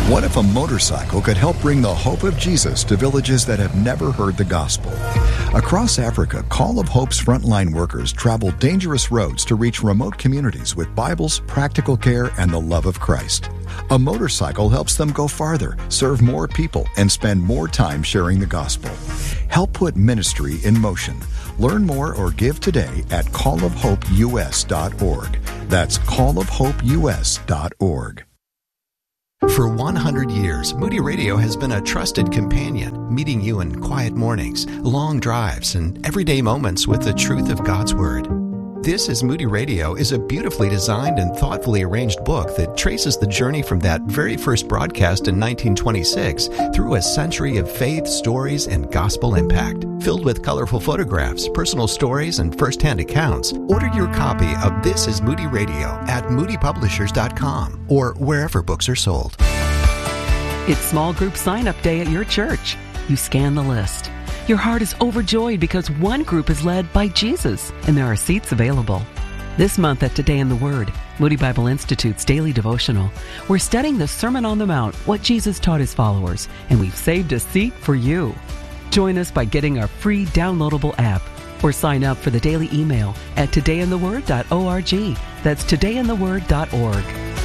What if a motorcycle could help bring the hope of Jesus to villages that have never heard the gospel? Across Africa, Call of Hope's frontline workers travel dangerous roads to reach remote communities with Bibles, practical care, and the love of Christ. A motorcycle helps them go farther, serve more people, and spend more time sharing the gospel. Help put ministry in motion. Learn more or give today at callofhopeus.org. That's callofhopeus.org. For 100 years, Moody Radio has been a trusted companion, meeting you in quiet mornings, long drives, and everyday moments with the truth of God's Word. This is Moody Radio is a beautifully designed and thoughtfully arranged book that traces the journey from that very first broadcast in 1926 through a century of faith, stories, and gospel impact. Filled with colorful photographs, personal stories, and first-hand accounts, order your copy of This is Moody Radio at moodypublishers.com or wherever books are sold. It's small group sign-up day at your church. You scan the list. Your heart is overjoyed because one group is led by Jesus, and there are seats available. This month at Today in the Word, Moody Bible Institute's daily devotional, we're studying the Sermon on the Mount, what Jesus taught his followers, and we've saved a seat for you. Join us by getting our free downloadable app or sign up for the daily email at todayintheword.org. That's todayintheword.org.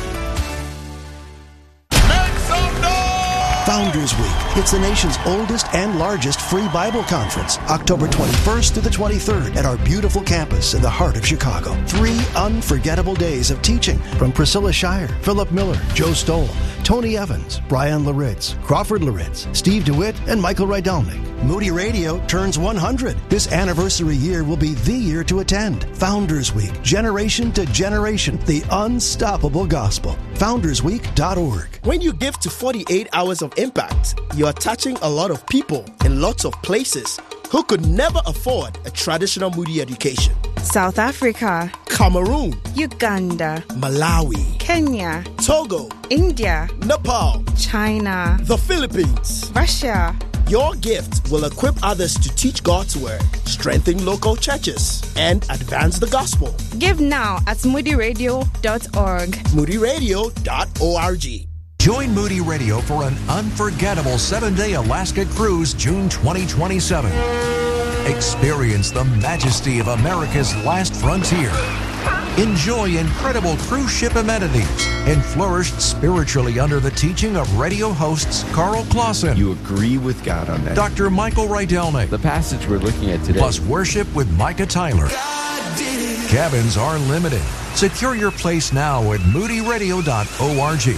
Founders Week. It's the nation's oldest and largest free Bible conference, October 21st through the 23rd at our beautiful campus in the heart of Chicago. 3 unforgettable days of teaching from Priscilla Shire, Philip Miller, Joe Stoll, Tony Evans, Brian Laritz, Crawford Laritz, Steve DeWitt, and Michael Rydelnik. Moody Radio turns 100. This anniversary year will be the year to attend. Founders Week, generation to generation, the unstoppable gospel. FoundersWeek.org. When you give to 48 Hours of Impact, you are touching a lot of people in lots of places who could never afford a traditional Moody education. South Africa, Cameroon, Uganda, Malawi, Kenya, Togo, India, Nepal, China, the Philippines, Russia. Your gift will equip others to teach God's Word, strengthen local churches, and advance the gospel. Give now at moodyradio.org. moodyradio.org. Join Moody Radio for an unforgettable 7-day Alaska cruise, June 2027. Experience the majesty of America's last frontier. Enjoy incredible cruise ship amenities and flourish spiritually under the teaching of radio hosts Carl Clausen. You agree with God on that. Dr. Michael Rydelnik. The passage we're looking at today. Plus worship with Micah Tyler. Cabins are limited. Secure your place now at moodyradio.org.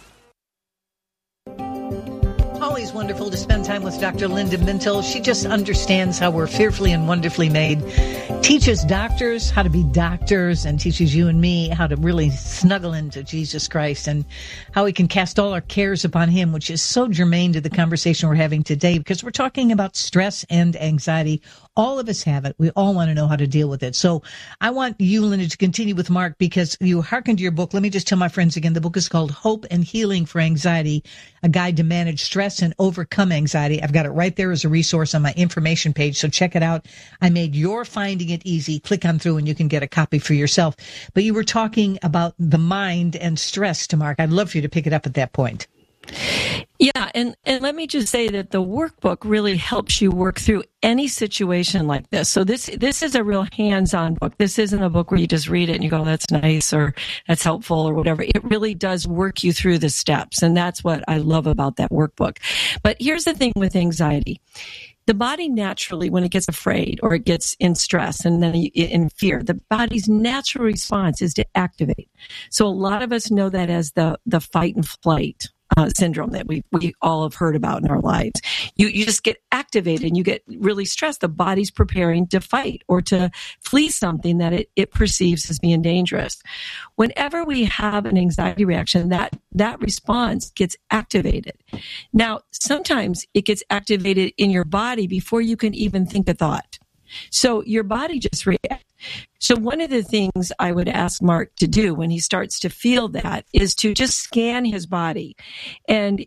Always wonderful to spend time with Dr. Linda Mintle. She just understands how we're fearfully and wonderfully made. Teaches doctors how to be doctors and teaches you and me how to really snuggle into Jesus Christ and how we can cast all our cares upon him, which is so germane to the conversation we're having today because we're talking about stress and anxiety. All of us have it. We all want to know how to deal with it. So I want you, Linda, to continue with Mark because you hearken to your book. Let me just tell my friends again, the book is called Hope and Healing for Anxiety, a guide to manage stress and overcome anxiety. I've got it right there as a resource on my information page. So check it out. I made your finding it easy. Click on through and you can get a copy for yourself. But you were talking about the mind and stress to Mark. I'd love for you to pick it up at that point. Yeah, and let me just say that the workbook really helps you work through any situation like this. So this is a real hands-on book. This isn't a book where you just read it and you go, that's nice or that's helpful or whatever. It really does work you through the steps, and that's what I love about that workbook. But here's the thing with anxiety. The body naturally, when it gets afraid or it gets in stress and then in fear, the body's natural response is to activate. So a lot of us know that as the fight and flight syndrome that we all have heard about in our lives. You just get activated and you get really stressed. The body's preparing to fight or to flee something that it perceives as being dangerous. Whenever we have an anxiety reaction, that response gets activated. Now, sometimes it gets activated in your body before you can even think a thought. So your body just reacts. So one of the things I would ask Mark to do when he starts to feel that is to just scan his body and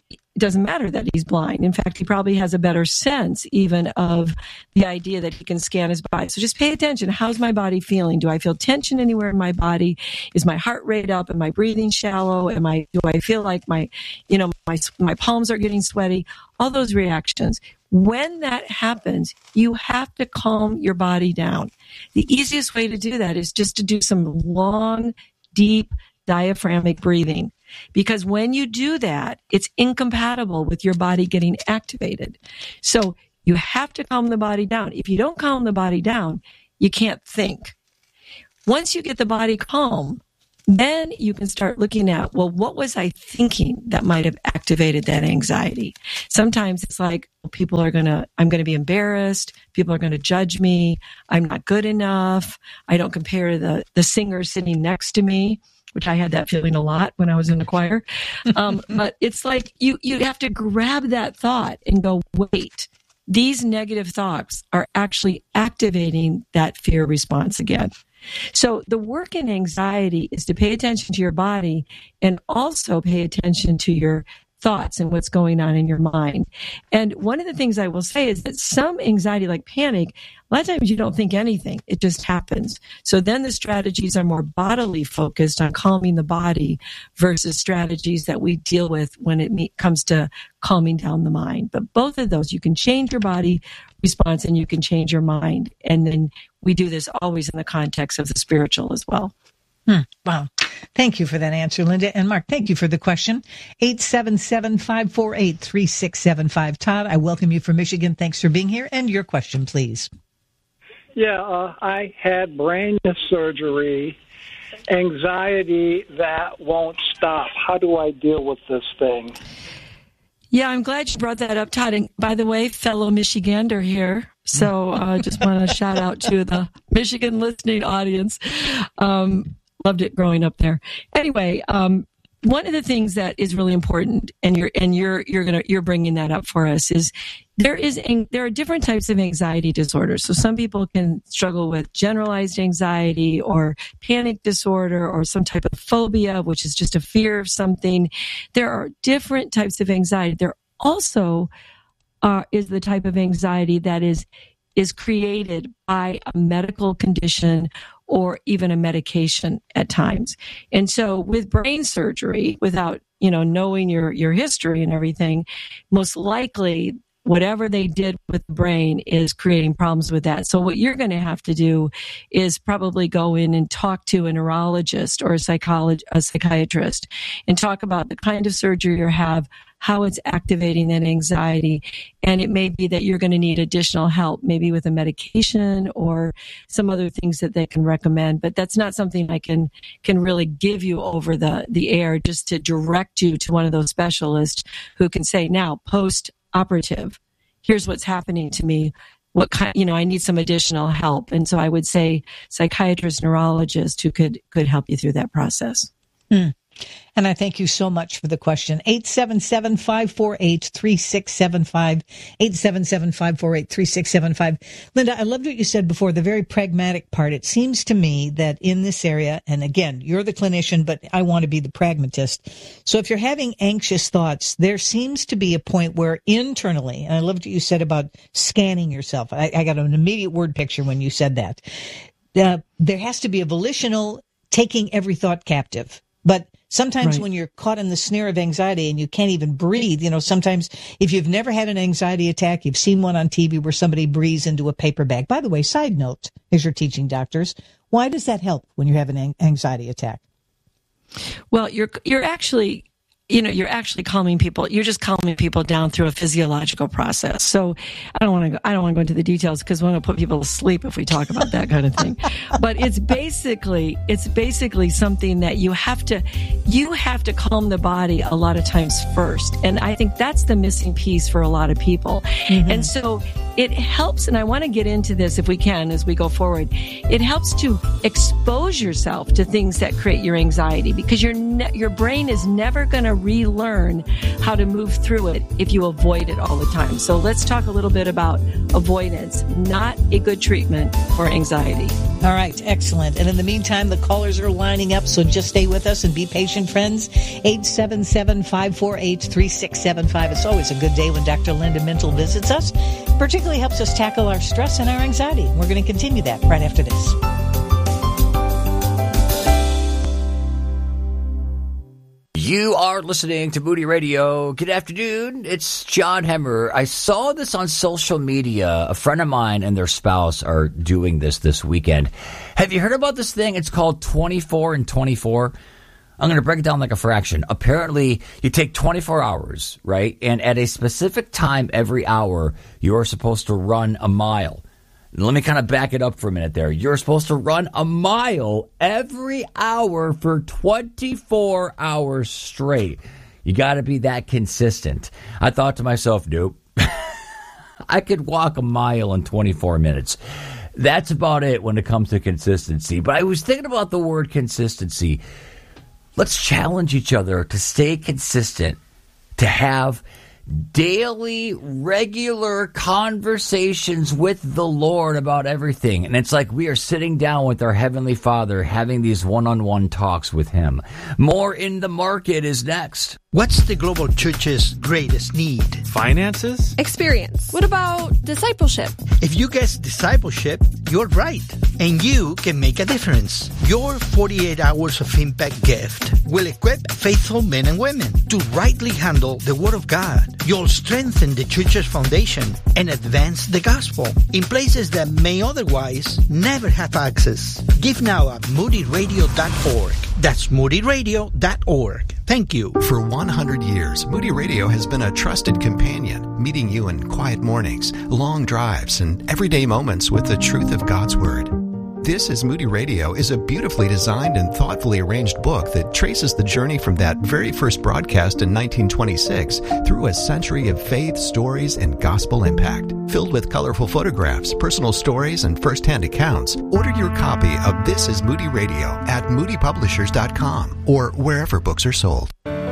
doesn't matter that he's blind. In fact, he probably has a better sense even of the idea that he can scan his body. So just pay attention. How's my body feeling? Do I feel tension anywhere in my body? Is my heart rate up? Am I breathing shallow? Do I feel like my palms are getting sweaty? All those reactions. When that happens, you have to calm your body down. The easiest way to do that is just to do some long, deep diaphragmatic breathing. Because when you do that, it's incompatible with your body getting activated. So you have to calm the body down. If you don't calm the body down, you can't think. Once you get the body calm, then you can start looking at, well, what was I thinking that might have activated that anxiety? Sometimes it's like, I'm going to be embarrassed. People are going to judge me. I'm not good enough. I don't compare the singer sitting next to me, which I had that feeling a lot when I was in the choir. But it's like you have to grab that thought and go, wait, these negative thoughts are actually activating that fear response again. So the work in anxiety is to pay attention to your body and also pay attention to your thoughts and what's going on in your mind. And one of the things I will say is that some anxiety, like panic, a lot of times you don't think anything. It just happens. So then the strategies are more bodily focused on calming the body versus strategies that we deal with when it comes to calming down the mind. But both of those, you can change your body response and you can change your mind. And then we do this always in the context of the spiritual as well. Wow. Thank you for that answer, Linda. And Mark, thank you for the question. 877-548-3675. Todd, I welcome you from Michigan. Thanks for being here. And your question, please. Yeah, I had brain surgery, anxiety that won't stop. How do I deal with this thing? Yeah, I'm glad you brought that up, Todd. And by the way, fellow Michigander here. So I just want to shout out to the Michigan listening audience. Loved it growing up there. Anyway, one of the things that is really important, and you're bringing that up for us, is there are different types of anxiety disorders. So some people can struggle with generalized anxiety or panic disorder or some type of phobia, which is just a fear of something. There are different types of anxiety. There also is the type of anxiety that is created by a medical condition or even a medication at times. And so with brain surgery, without, knowing your history and everything, most likely whatever they did with the brain is creating problems with that. So what you're going to have to do is probably go in and talk to a neurologist or a psychiatrist and talk about the kind of surgery you have, how it's activating that anxiety. And it may be that you're going to need additional help, maybe with a medication or some other things that they can recommend. But that's not something I can really give you over the air, just to direct you to one of those specialists who can say, now, post-operative, here's what's happening to me. What kind, I need some additional help. And so I would say psychiatrist, neurologist who could help you through that process. And I thank you so much for the question. 877-548-3675. 877-548-3675. Linda, I loved what you said before, the very pragmatic part. It seems to me that in this area, and again, you're the clinician, but I want to be the pragmatist. So if you're having anxious thoughts, there seems to be a point where internally, and I loved what you said about scanning yourself. I got an immediate word picture when you said that. There has to be a volitional taking every thought captive. But sometimes when you're caught in the snare of anxiety and you can't even breathe, sometimes if you've never had an anxiety attack, you've seen one on TV where somebody breathes into a paper bag. By the way, side note, as you're teaching doctors, why does that help when you have an anxiety attack? Well, you're actually calming people. You're just calming people down through a physiological process. So I don't want to go into the details because we want to put people to sleep if we talk about that kind of thing. But it's basically something that you have to calm the body a lot of times first. And I think that's the missing piece for a lot of people. Mm-hmm. And so it helps, and I want to get into this if we can as we go forward. It helps to expose yourself to things that create your anxiety, because your brain is never going to relearn how to move through it if you avoid it all the time. So let's talk a little bit about avoidance, not a good treatment for anxiety. All right, excellent. And in the meantime, the callers are lining up, so just stay with us and be patient, friends. 877-548-3675. It's always a good day when Dr. Linda Mintle visits us. Particularly helps us tackle our stress and our anxiety. We're going to continue that right after this. You are listening to Moody Radio. Good afternoon. It's John Hemmer. I saw this on social media. A friend of mine and their spouse are doing this weekend. Have you heard about this thing? It's called 24 and 24. I'm going to break it down like a fraction. Apparently, you take 24 hours, right? And at a specific time every hour, you're supposed to run a mile. Let me kind of back it up for a minute there. You're supposed to run a mile every hour for 24 hours straight. You got to be that consistent. I thought to myself, nope. I could walk a mile in 24 minutes. That's about it when it comes to consistency. But I was thinking about the word consistency. Let's challenge each other to stay consistent, to have daily, regular conversations with the Lord about everything. And it's like we are sitting down with our Heavenly Father, having these one-on-one talks with Him. More In the Market is next. What's the global church's greatest need? Finances? Experience. What about discipleship? If you guess discipleship, you're right. And you can make a difference. Your 48 Hours of Impact gift will equip faithful men and women to rightly handle the Word of God. You'll strengthen the church's foundation and advance the gospel in places that may otherwise never have access. Give now at moodyradio.org. That's moodyradio.org. Thank you. For 100 years, Moody Radio has been a trusted companion, meeting you in quiet mornings, long drives, and everyday moments with the truth of God's Word. This is Moody Radio is a beautifully designed and thoughtfully arranged book that traces the journey from that very first broadcast in 1926 through a century of faith, stories, and gospel impact. Filled with colorful photographs, personal stories, and first-hand accounts, order your copy of This is Moody Radio at moodypublishers.com or wherever books are sold.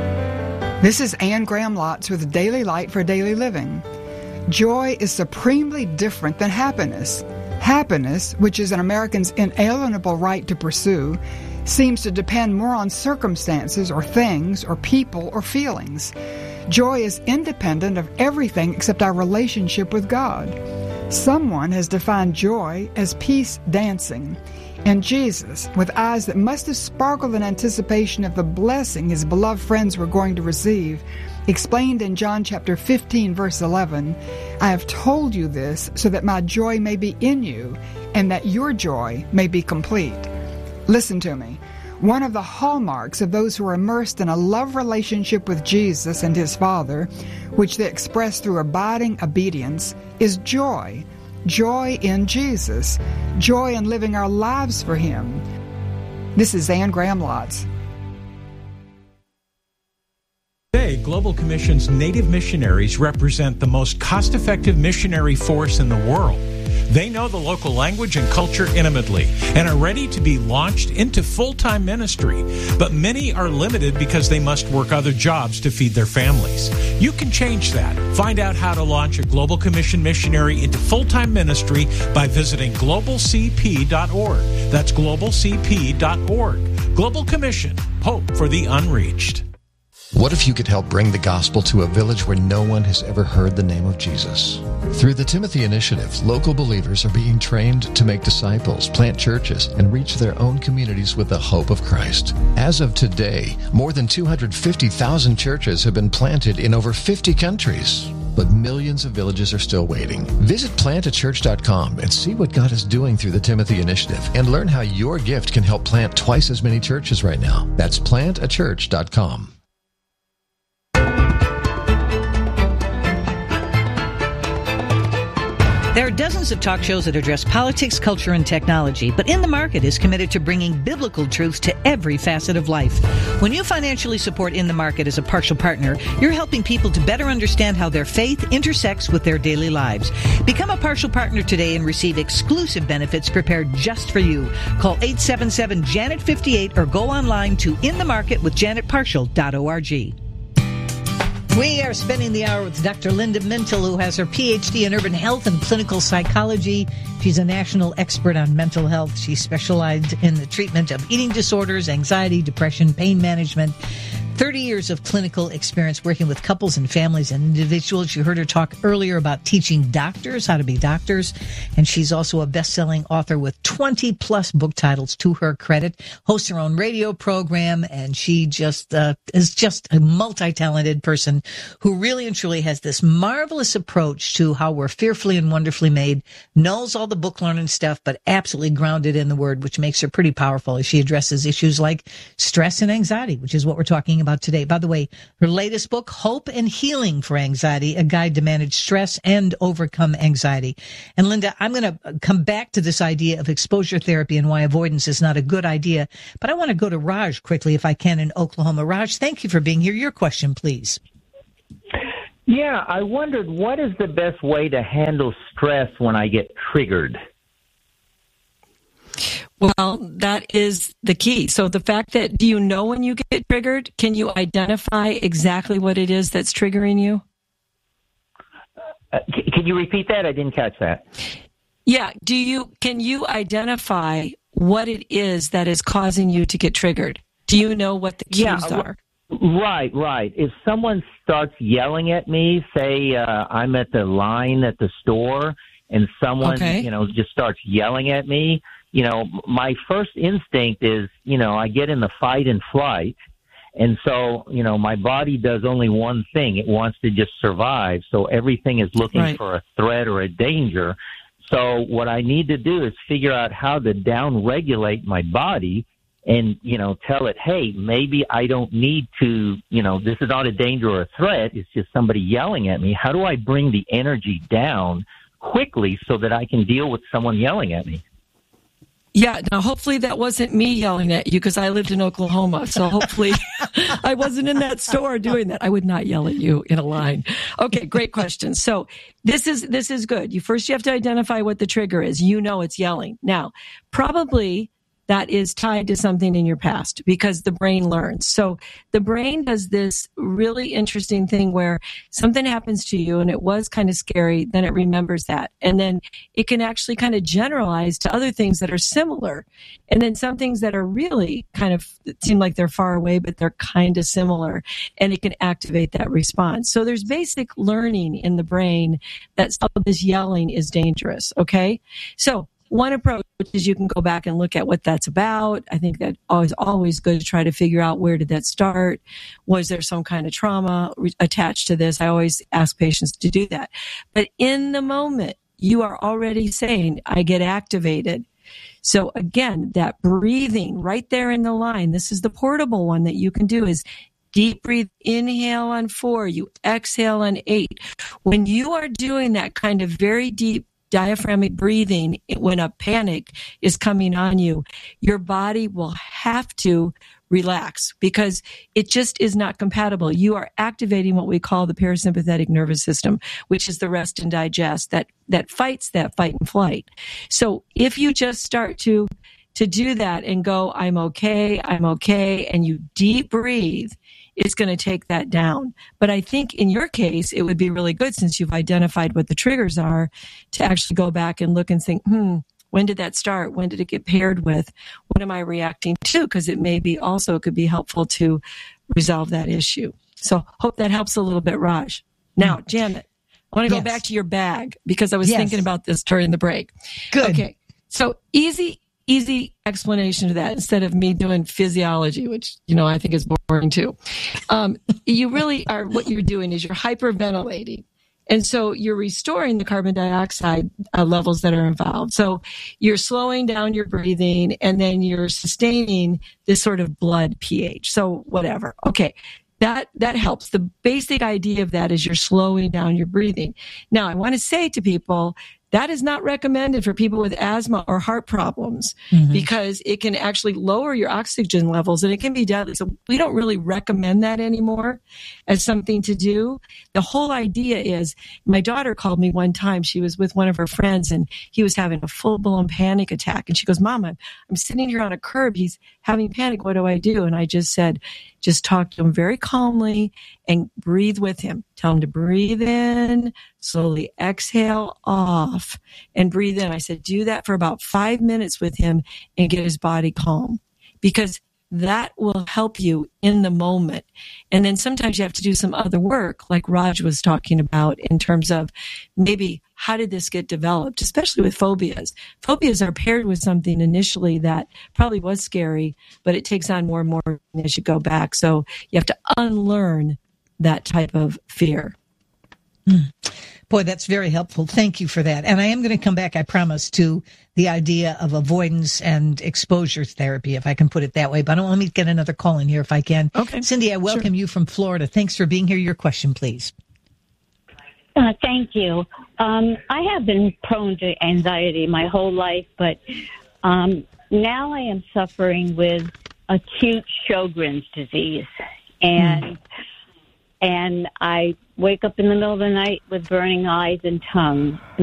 This is Anne Graham Lotz with Daily Light for Daily Living. Joy is supremely different than happiness. Happiness, which is an American's inalienable right to pursue, seems to depend more on circumstances or things or people or feelings. Joy is independent of everything except our relationship with God. Someone has defined joy as peace dancing. And Jesus, with eyes that must have sparkled in anticipation of the blessing his beloved friends were going to receive, explained in John chapter 15, verse 11, I have told you this so that my joy may be in you and that your joy may be complete. Listen to me. One of the hallmarks of those who are immersed in a love relationship with Jesus and his Father, which they express through abiding obedience, is joy. Joy in Jesus. Joy in living our lives for him. This is Anne Graham Lotz. Today, Global Commission's Native missionaries represent the most cost-effective missionary force in the world. They know the local language and culture intimately and are ready to be launched into full-time ministry. But many are limited because they must work other jobs to feed their families. You can change that. Find out how to launch a Global Commission missionary into full-time ministry by visiting globalcp.org. That's globalcp.org. Global Commission, hope for the unreached. What if you could help bring the gospel to a village where no one has ever heard the name of Jesus? Through the Timothy Initiative, local believers are being trained to make disciples, plant churches, and reach their own communities with the hope of Christ. As of today, more than 250,000 churches have been planted in over 50 countries. But millions of villages are still waiting. Visit plantachurch.com and see what God is doing through the Timothy Initiative and learn how your gift can help plant twice as many churches right now. That's plantachurch.com. There are dozens of talk shows that address politics, culture, and technology, but In the Market is committed to bringing biblical truths to every facet of life. When you financially support In the Market as a partial partner, you're helping people to better understand how their faith intersects with their daily lives. Become a partial partner today and receive exclusive benefits prepared just for you. Call 877-JANET-58 or go online to inthemarketwithjanetpartial.org. We are spending the hour with Dr. Linda Mintle, who has her PhD in urban health and clinical psychology. She's a national expert on mental health. She specialized in the treatment of eating disorders, anxiety, depression, pain management. 30 years of clinical experience working with couples and families and individuals. You heard her talk earlier about teaching doctors how to be doctors. And she's also a best-selling author with 20-plus book titles to her credit. Hosts her own radio program. And she just is just a multi-talented person who really and truly has this marvelous approach to how we're fearfully and wonderfully made, knows all the book learning stuff, but absolutely grounded in the Word, which makes her pretty powerful as she addresses issues like stress and anxiety, which is what we're talking about today. By the way, her latest book, Hope and Healing for Anxiety, a guide to manage stress and overcome anxiety. And Linda, I'm going to come back to this idea of exposure therapy and why avoidance is not a good idea. But I want to go to Raj quickly, if I can, in Oklahoma. Raj, thank you for being here. Your question, please. Yeah, I wondered, what is the best way to handle stress when I get triggered? Well, that is the key. So the fact that, do you know when you get triggered? Can you identify exactly what it is that's triggering you? Can you repeat that? I didn't catch that. Yeah. Can you identify what it is that is causing you to get triggered? Do you know what the cues are? Right. If someone starts yelling at me, say I'm at the line at the store and someone, just starts yelling at me, my first instinct is, I get in the fight and flight. And so, my body does only one thing. It wants to just survive. So everything is looking for a threat or a danger. So what I need to do is figure out how to down-regulate my body and, tell it, hey, maybe I don't need to, this is not a danger or a threat. It's just somebody yelling at me. How do I bring the energy down quickly so that I can deal with someone yelling at me? Yeah, now hopefully that wasn't me yelling at you because I lived in Oklahoma. So hopefully I wasn't in that store doing that. I would not yell at you in a line. Okay, great question. So this is good. You have to identify what the trigger is. It's yelling. Now, probably that is tied to something in your past because the brain learns. So the brain does this really interesting thing where something happens to you and it was kind of scary, then it remembers that. And then it can actually kind of generalize to other things that are similar. And then some things that are really kind of seem like they're far away, but they're kind of similar. And it can activate that response. So there's basic learning in the brain that some of this yelling is dangerous. Okay. So one approach is you can go back and look at what that's about. I think that always good to try to figure out where did that start? Was there some kind of trauma attached to this? I always ask patients to do that. But in the moment, you are already saying, I get activated. So again, that breathing right there in the line, this is the portable one that you can do is deep breathe, inhale on 4, you exhale on 8. When you are doing that kind of very deep diaphragmatic breathing, when a panic is coming on you, your body will have to relax because it just is not compatible. You are activating what we call the parasympathetic nervous system, which is the rest and digest that fights that fight and flight. So if you just start to do that and go, I'm okay, and you deep breathe, it's going to take that down. But I think in your case, it would be really good since you've identified what the triggers are to actually go back and look and think, when did that start? When did it get paired with? What am I reacting to? Because it could be helpful to resolve that issue. So hope that helps a little bit, Raj. Now, Janet, I want to go back to your bag because I was thinking about this during the break. Good. Okay. So easy explanation to that instead of me doing physiology, which, I think is boring too. You really are, what you're doing is you're hyperventilating. And so you're restoring the carbon dioxide levels that are involved. So you're slowing down your breathing and then you're sustaining this sort of blood pH. So whatever. Okay. That helps. The basic idea of that is you're slowing down your breathing. Now, I want to say to people, That is not recommended for people with asthma or heart problems because it can actually lower your oxygen levels and it can be deadly. So we don't really recommend that anymore as something to do. The whole idea is, my daughter called me one time. She was with one of her friends and he was having a full-blown panic attack. And she goes, Mom, I'm sitting here on a curb. He's having panic. What do I do? And I just said, just talk to him very calmly and breathe with him. Tell him to breathe in, slowly exhale off, and breathe in. I said, do that for about 5 minutes with him and get his body calm, because that will help you in the moment. And then sometimes you have to do some other work, like Raj was talking about, in terms of maybe how did this get developed, especially with phobias. Phobias are paired with something initially that probably was scary, but it takes on more and more as you go back. So you have to unlearn that type of fear. Boy, that's very helpful. Thank you for that. And I am going to come back, I promise, to the idea of avoidance and exposure therapy, if I can put it that way. But let me get another call in here if I can. Okay. Cindy, I welcome you from Florida. Thanks for being here. Your question, please. Thank you. I have been prone to anxiety my whole life, but now I am suffering with acute Sjogren's disease. And I wake up in the middle of the night with burning eyes and tongue.